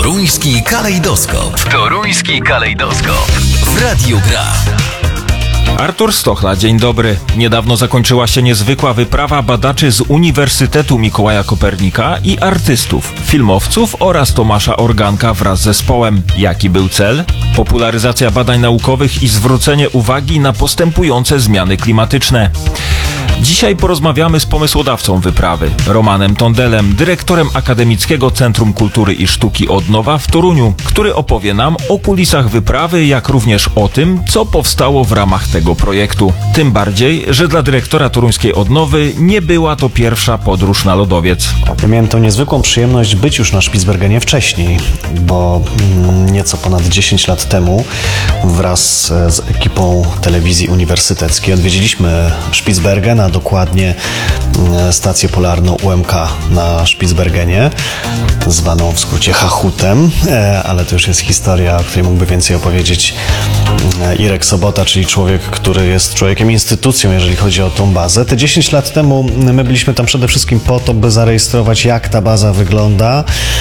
Toruński kalejdoskop. Toruński kalejdoskop. W Radiu Gra. Artur Stochla, dzień dobry. Niedawno zakończyła się niezwykła wyprawa badaczy z Uniwersytetu Mikołaja Kopernika i artystów, filmowców oraz Tomasza Organka wraz z zespołem. Jaki był cel? Popularyzacja badań naukowych i zwrócenie uwagi na postępujące zmiany klimatyczne. Dzisiaj porozmawiamy z pomysłodawcą wyprawy, Romanem Tondelem, dyrektorem Akademickiego Centrum Kultury i Sztuki Odnowa w Toruniu, który opowie nam o kulisach wyprawy, jak również o tym, co powstało w ramach tego projektu. Tym bardziej, że dla dyrektora toruńskiej Odnowy nie była to pierwsza podróż na lodowiec. Ja miałem tę niezwykłą przyjemność być już na Spitsbergenie wcześniej, bo nieco ponad 10 lat temu wraz z ekipą telewizji uniwersyteckiej odwiedziliśmy Spitsbergen, a dokładnie stację polarną UMK na Spitsbergenie, zwaną w skrócie Hachutem, ale to już jest historia, o której mógłby więcej opowiedzieć Irek Sobota, czyli człowiek, który jest człowiekiem instytucją, jeżeli chodzi o tą bazę. Te 10 lat temu my byliśmy tam przede wszystkim po to, by zarejestrować, jak ta baza wygląda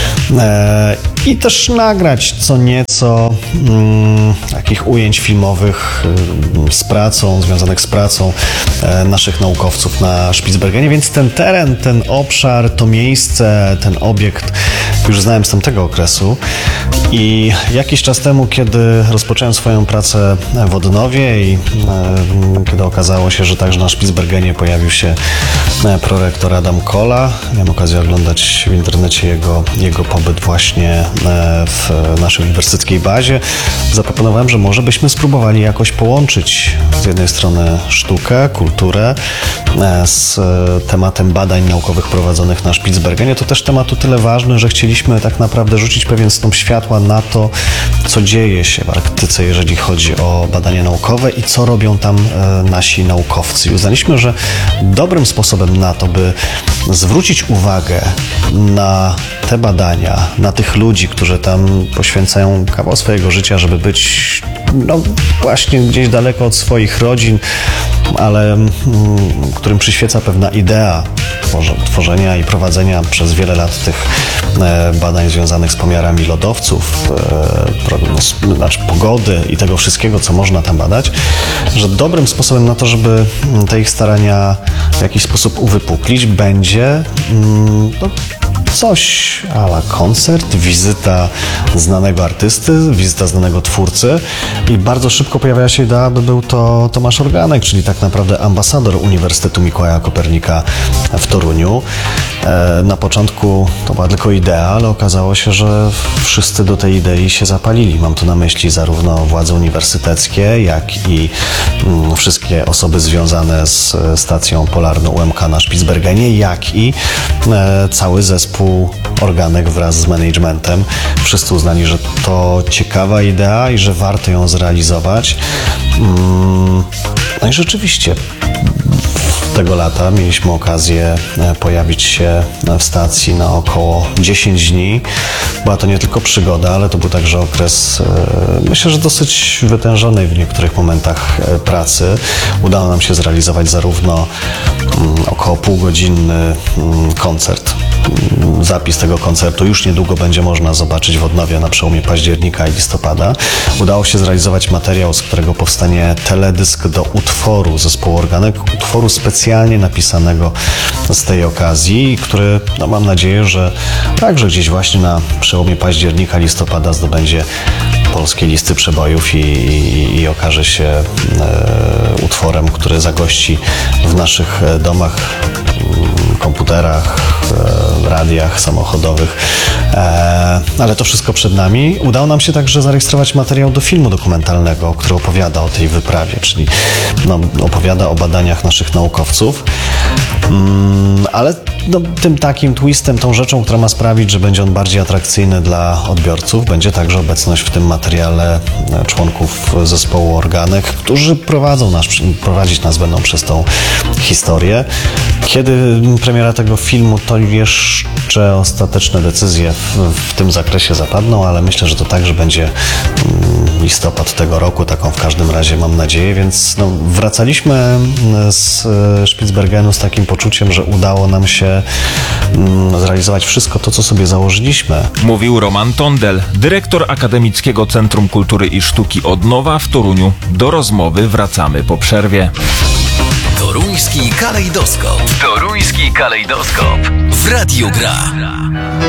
i też nagrać co nieco takich ujęć filmowych związanych z pracą naszych naukowców na Spitsbergenie, więc ten teren, ten obszar, to miejsce, ten obiekt już znałem z tamtego okresu i jakiś czas temu, kiedy rozpocząłem swoją pracę w Odnowie i kiedy okazało się, że także na Spitsbergenie pojawił się prorektor Adam Kola, miałem okazję oglądać w internecie jego pobyt właśnie w naszej uniwersyteckiej bazie, zaproponowałem, że może byśmy spróbowali jakoś połączyć z jednej strony sztukę, kulturę z tematem badań naukowych prowadzonych na Spitsbergenie. To też temat o tyle ważny, że chcieliśmy tak naprawdę rzucić pewien snop światła na to, co dzieje się w Arktyce, jeżeli chodzi o badania naukowe i co robią tam nasi naukowcy. I uznaliśmy, że dobrym sposobem na to, by zwrócić uwagę na te badania, na tych ludzi, którzy tam poświęcają kawał swojego życia, żeby być właśnie gdzieś daleko od swoich rodzin, ale którym przyświeca pewna idea tworzenia i prowadzenia przez wiele lat tych badań związanych z pomiarami lodowców, pogody i tego wszystkiego, co można tam badać, że dobrym sposobem na to, żeby te ich starania w jakiś sposób uwypuklić, będzie coś a la koncert, wizyta znanego artysty, wizyta znanego twórcy i bardzo szybko pojawiała się idea, by był to Tomasz Organek, czyli tak naprawdę ambasador Uniwersytetu Mikołaja Kopernika w Toruniu. Na początku to była tylko idea, ale okazało się, że wszyscy do tej idei się zapalili. Mam tu na myśli zarówno władze uniwersyteckie, jak i wszystkie osoby związane z stacją polarną UMK na Spitsbergenie, jak i cały zespół Organek wraz z managementem. Wszyscy uznali, że to ciekawa idea i że warto ją zrealizować. No i rzeczywiście tego lata mieliśmy okazję pojawić się w stacji na około 10 dni. Była to nie tylko przygoda, ale to był także okres, myślę, że dosyć wytężonej w niektórych momentach pracy. Udało nam się zrealizować zarówno około półgodzinny koncert. Zapis tego koncertu już niedługo będzie można zobaczyć w Odnowie na przełomie października i listopada. Udało się zrealizować materiał, z którego powstanie teledysk do utworu zespołu Organek, utworu specjalnie napisanego z tej okazji, który mam nadzieję, że także gdzieś właśnie na przełomie października, listopada zdobędzie polskie listy przebojów i okaże się utworem, który zagości w naszych domach, komputerach, radiach samochodowych, ale to wszystko przed nami. Udało nam się także zarejestrować materiał do filmu dokumentalnego, który opowiada o tej wyprawie, czyli opowiada o badaniach naszych naukowców, ale tym takim twistem, tą rzeczą, która ma sprawić, że będzie on bardziej atrakcyjny dla odbiorców, będzie obecność w tym materiale członków zespołu Organek, którzy prowadzić nas będą przez tą historię. Kiedy premiera tego filmu, to jeszcze ostateczne decyzje w tym zakresie zapadną, ale myślę, że to także będzie listopad tego roku, taką w każdym razie mam nadzieję, więc wracaliśmy z Spitsbergenu z takim poczuciem, że udało nam się zrealizować wszystko to, co sobie założyliśmy. Mówił Roman Tondel, dyrektor Akademickiego Centrum Kultury i Sztuki Odnowa w Toruniu. Do rozmowy wracamy po przerwie. Toruński kalejdoskop. Toruński kalejdoskop. W Radiu Gra.